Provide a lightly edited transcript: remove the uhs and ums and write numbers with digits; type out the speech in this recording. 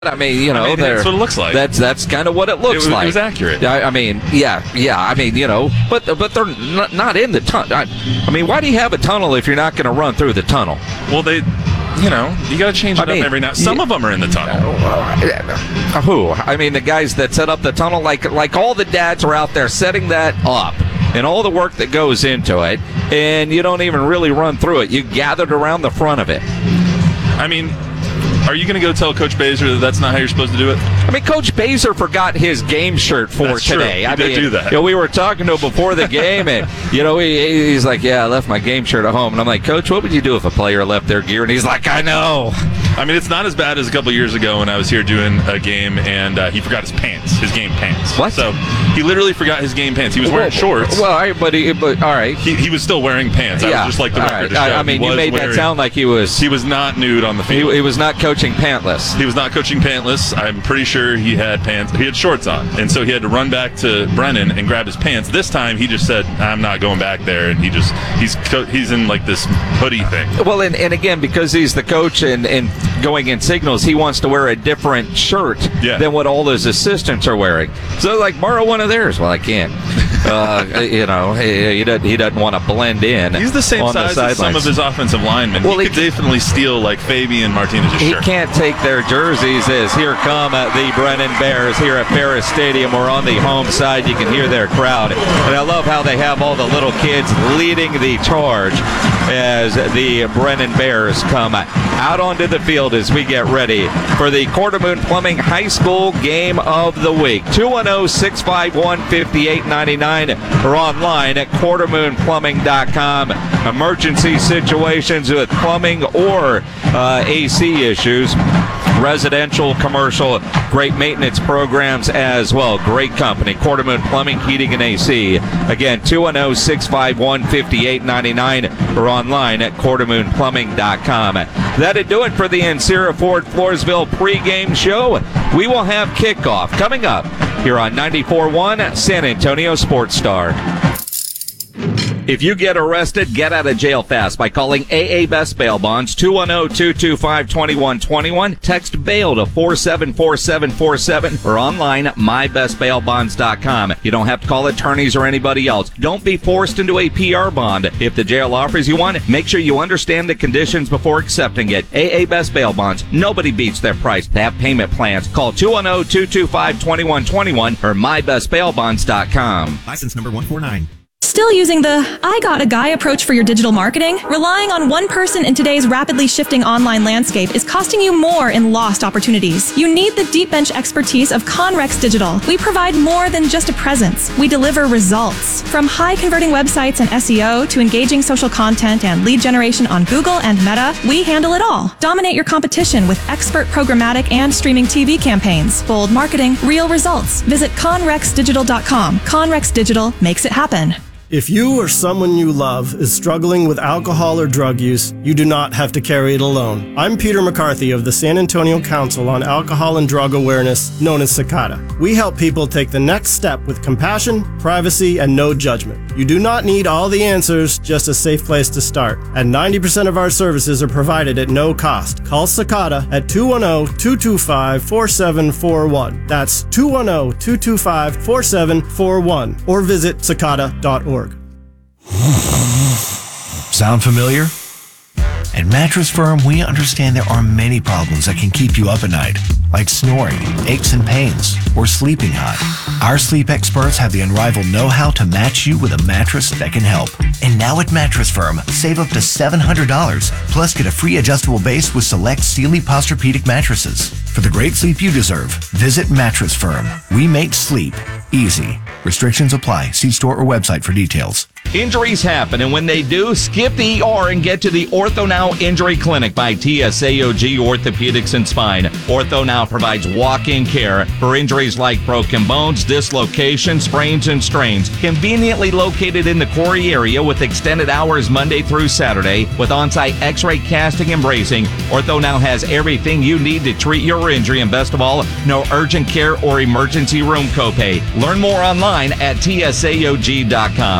I mean, you know, that's what it looks like. That's kind of what it looks like. It was accurate. I mean, yeah. I mean, you know, but they're not in the tunnel. I mean, why do you have a tunnel if you're not going to run through the tunnel? Well, you got to change it up every now. Some of them are in the tunnel. Who? I mean, the guys that set up the tunnel, like all the dads are out there setting that up. And all the work that goes into it, and you don't even really run through it. You gathered around the front of it. I mean, are you going to go tell Coach Baser that that's not how you're supposed to do it? I mean, Coach Baser forgot his game shirt for that's today. True. He did do that. You know, we were talking to him before the game, and you know, he's like, "Yeah, I left my game shirt at home." And I'm like, "Coach, what would you do if a player left their gear?" And he's like, "I know." I mean, it's not as bad as a couple years ago when I was here doing a game and he forgot his pants, his game pants. What? So he literally forgot his game pants. He was wearing shorts. Well, but all right. He was still wearing pants. Yeah. I would just like the record to show. I mean, you made that sound like he was. He was not nude on the field. He was not coaching pantless. He was not coaching pantless. I'm pretty sure he had pants. He had shorts on, and so he had to run back to Brennan and grab his pants. This time, he just said, "I'm not going back there," and he's in like this hoodie thing. Well, and again, because he's the coach and going in signals, he wants to wear a different shirt than what all his assistants are wearing. So, like, borrow one of theirs. Well, I can't. You know, he doesn't want to blend in. He's the same size as some of his offensive linemen. Well, he could definitely steal like Fabian Martinez's shirt. He can't take their jerseys as here come the Brennan Bears here at Ferris Stadium. We're on the home side. You can hear their crowd. And I love how they have all the little kids leading the charge as the Brennan Bears come out onto the field as we get ready for the Quartermoon Plumbing High School Game of the Week. 210-651-5899 or online at quartermoonplumbing.com. Emergency situations with plumbing or AC issues. Residential, commercial, great maintenance programs as well. Great company, Quartermoon Plumbing, Heating, and AC. Again, 210-651-5899 or online at quartermoonplumbing.com. That'll do it for the Ancira Ford Floresville pregame show. We will have kickoff coming up here on 94.1 San Antonio Sports Star. If you get arrested, get out of jail fast by calling AA Best Bail Bonds, 210-225-2121. Text BAIL to 474747 or online at mybestbailbonds.com. You don't have to call attorneys or anybody else. Don't be forced into a PR bond. If the jail offers you one, make sure you understand the conditions before accepting it. AA Best Bail Bonds. Nobody beats their price. They have payment plans. Call 210-225-2121 or mybestbailbonds.com. License number 149. Still using the I got a guy approach for your digital marketing? Relying on one person in today's rapidly shifting online landscape is costing you more in lost opportunities. You need the deep bench expertise of Conrex Digital. We provide more than just a presence. We deliver results. From high converting websites and SEO to engaging social content and lead generation on Google and Meta, we handle it all. Dominate your competition with expert programmatic and streaming TV campaigns. Bold marketing, real results. Visit conrexdigital.com. Conrex Digital makes it happen. If you or someone you love is struggling with alcohol or drug use, you do not have to carry it alone. I'm Peter McCarthy of the San Antonio Council on Alcohol and Drug Awareness, known as CICADA. We help people take the next step with compassion, privacy, and no judgment. You do not need all the answers, just a safe place to start. And 90% of our services are provided at no cost. Call CICADA at 210-225-4741. That's 210-225-4741. Or visit cicada.org. Sound familiar? At Mattress Firm, we understand there are many problems that can keep you up at night, like snoring, aches and pains, or sleeping hot. Our sleep experts have the unrivaled know-how to match you with a mattress that can help. And now at Mattress Firm, save up to $700, plus get a free adjustable base with select Sealy Posturepedic mattresses. For the great sleep you deserve, visit Mattress Firm. We make sleep easy. Restrictions apply. See store or website for details. Injuries happen, and when they do, skip the ER and get to the OrthoNow Injury Clinic by TSAOG Orthopedics and Spine. OrthoNow provides walk-in care for injuries like broken bones, dislocations, sprains, and strains. Conveniently located in the Quarry area with extended hours Monday through Saturday with on-site x-ray casting and bracing, OrthoNow has everything you need to treat your injury, and best of all, no urgent care or emergency room copay. Learn more online at tsaog.com.